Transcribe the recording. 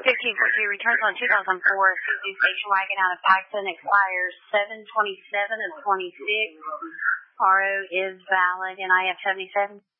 1542 returns on 2004 Suzuki station wagon out of Paxton, expires 7/27 of 26. RO is valid, and I have 77.